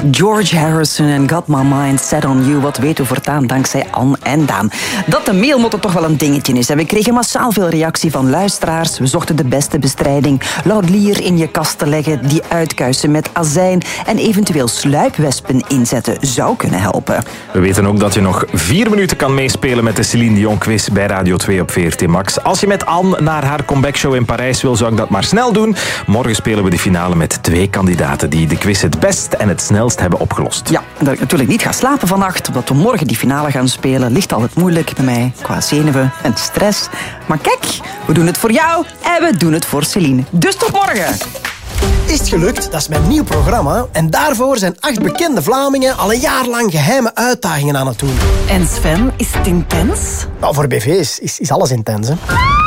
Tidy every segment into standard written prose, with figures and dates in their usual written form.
George Harrison en Got My Mind Set On You. Wat weten we voortaan dankzij Anne en Daan. Dat de mailmotto toch wel een dingetje is. En we kregen massaal veel reactie van luisteraars. We zochten de beste bestrijding. Laudlier in je kast te leggen, die uitkuisen met azijn en eventueel sluipwespen inzetten zou kunnen helpen. We weten ook dat je nog 4 minuten kan meespelen met de Céline Dion quiz bij Radio 2 op VRT Max. Als je met Anne naar haar comebackshow in Parijs wil, zou ik dat maar snel doen. Morgen spelen we de finale met 2 kandidaten die de quiz het best en het snelst hebben opgelost. Ja, dat ik natuurlijk niet ga slapen vannacht, omdat we morgen die finale gaan spelen. Ligt altijd moeilijk bij mij qua zenuwen en stress. Maar kijk, we doen het voor jou en we doen het voor Céline. Dus tot morgen! Is het gelukt? Dat is mijn nieuw programma. En daarvoor zijn 8 bekende Vlamingen al een jaar lang geheime uitdagingen aan het doen. En Sven, is het intens? Nou, voor BV's is alles intens, hè.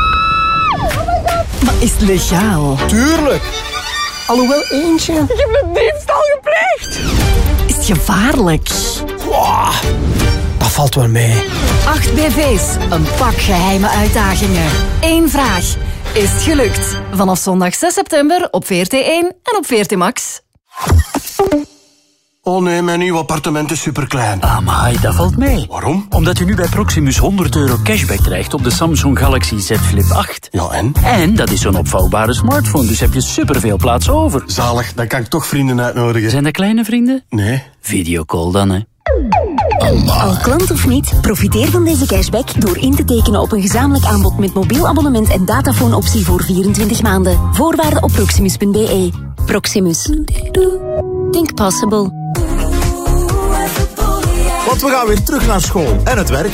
Maar is het legaal? Tuurlijk. Alhoewel eentje... Ik heb een diefstal gepleegd. Is het gevaarlijk? Wow, dat valt wel mee. 8 BV's, een pak geheime uitdagingen. 1 vraag. Is het gelukt? Vanaf zondag 6 september op VRT1 en op VRT Max. Oh nee, mijn nieuw appartement is superklein. Amai, dat valt mee. Waarom? Omdat u nu bij Proximus €100 cashback krijgt op de Samsung Galaxy Z Flip 8. Ja, en? En dat is zo'n opvouwbare smartphone, dus heb je superveel plaats over. Zalig, dan kan ik toch vrienden uitnodigen. Zijn dat kleine vrienden? Nee. Videocall dan, hè. Al klant of niet, profiteer van deze cashback door in te tekenen op een gezamenlijk aanbod met mobiel abonnement en datafoonoptie voor 24 maanden. Voorwaarden op proximus.be. Proximus. Think possible. Want we gaan weer terug naar school en het werk.